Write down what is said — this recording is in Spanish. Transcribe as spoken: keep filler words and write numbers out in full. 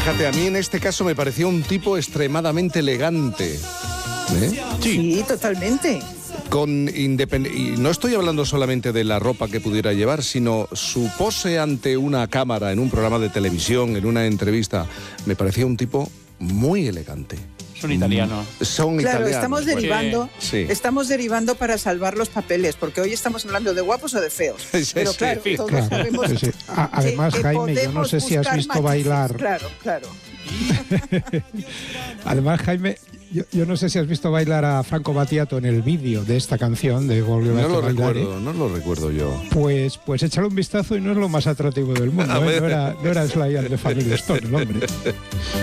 Fíjate, a mí en este caso me pareció un tipo extremadamente elegante. ¿Eh? Sí, sí, totalmente. Con independ... Y no estoy hablando solamente de la ropa que pudiera llevar, sino su pose ante una cámara, en un programa de televisión, en una entrevista. Me parecía un tipo muy elegante. Son italianos. Son Claro, italianos. estamos bueno. derivando, Sí. estamos derivando para salvar los papeles, porque hoy estamos hablando de guapos o de feos. Sí, Pero sí, claro, sí, todos Claro, sabemos sí, sí. A- además, que- que Jaime, yo no podemos sé si has buscar visto matices. bailar. Claro, claro. Además, Jaime, yo, yo no sé si has visto bailar a Franco Battiato en el vídeo de esta canción de Volvió No a lo bailar. recuerdo, no lo recuerdo yo. Pues, pues échale un vistazo y no es lo más atractivo del mundo. A ¿eh? ver. No era, no era Sly and the Family Stone, el hombre.